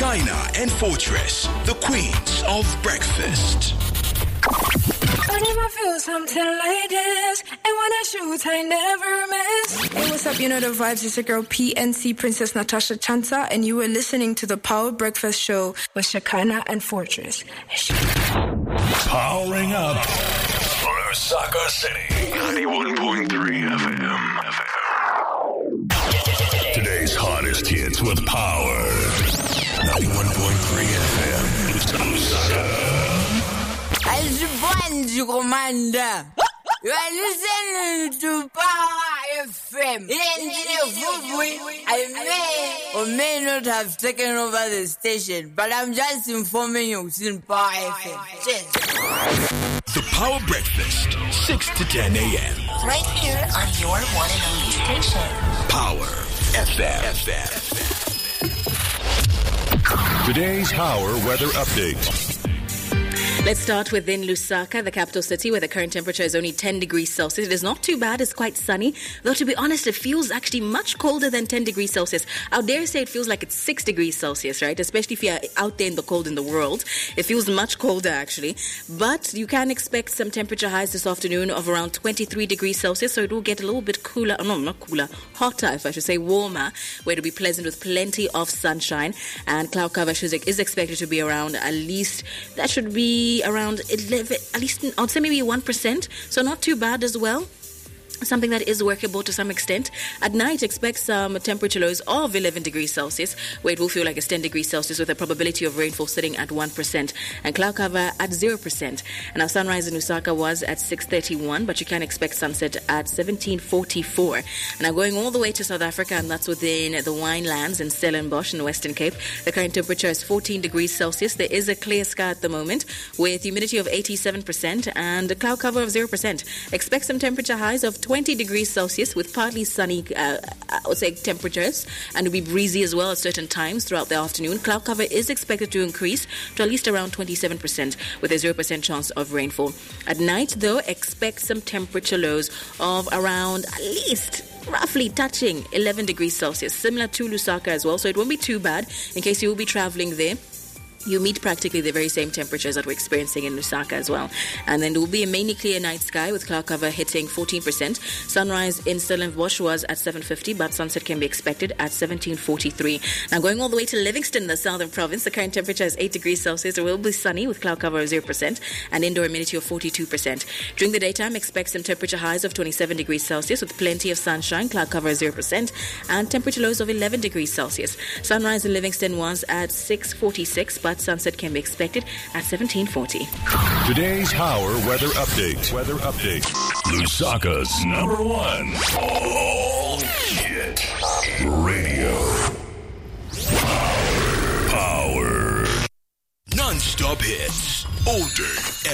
China and Fortress, the queens of breakfast. I never feel something like this, and when I shoot, I never miss. Hey, what's up? You know the vibes. It's your girl PNC Princess Natasha Chanta, and you were listening to the Power Breakfast Show with Shekinah and Fortress. Powering up Lusaka City, 91.3 FM. Today's hottest hits with power. 91.3 FM. Lusaka. As the commander, you are listening to Power FM. I may or may not have taken over the station, but I'm just informing you it's in Power FM. Cheers. The Power Breakfast, 6 to 10 a.m. Right here on your one and only station. Power FM. Today's Power Weather Update. Let's start within Lusaka, the capital city, where the current temperature is only 10 degrees Celsius. It is not too bad. It's quite sunny. Though, to be honest, it feels actually much colder than 10 degrees Celsius. I dare say it feels like it's 6 degrees Celsius, right? Especially if you're out there in the cold in the world. It feels much colder, actually. But you can expect some temperature highs this afternoon of around 23 degrees Celsius. So it will get a little bit cooler. No, not cooler. Hotter, if I should say, warmer, where it will be pleasant with plenty of sunshine. And cloud cover is expected to be around at least, that should be around 11, at least I'd say maybe 1%, so not too bad as well. Something that is workable to some extent. At night, expect some temperature lows of 11 degrees Celsius, where it will feel like it's 10 degrees Celsius with a probability of rainfall sitting at 1% and cloud cover at 0%. And our sunrise in Lusaka was at 6:31, but you can expect sunset at 17:44. Now going all the way to South Africa, and that's within the winelands in Stellenbosch in the Western Cape. The current temperature is 14 degrees Celsius. There is a clear sky at the moment with humidity of 87% and a cloud cover of 0%. Expect some temperature highs of 20 degrees Celsius with partly sunny, I would say, temperatures, and it'll be breezy as well at certain times throughout the afternoon. Cloud cover is expected to increase to at least around 27% with a 0% chance of rainfall. At night, though, expect some temperature lows of around at least roughly touching 11 degrees Celsius, similar to Lusaka as well, so it won't be too bad in case you will be traveling there. You meet practically the very same temperatures that we're experiencing in Lusaka as well. And then there will be a mainly clear night sky with cloud cover hitting 14%. Sunrise in Stellenbosch was at 7:50, but sunset can be expected at 17:43. Now going all the way to Livingston, the southern province, the current temperature is 8 degrees Celsius. It will be sunny with cloud cover of 0% and indoor humidity of 42%. During the daytime, expect some temperature highs of 27 degrees Celsius with plenty of sunshine, cloud cover of 0%, and temperature lows of 11 degrees Celsius. Sunrise in Livingston was at 6:46, but sunset can be expected at 17:40. Today's Power Weather Update. Lusaka's #1 all hit radio. Power. Non-stop hits all day.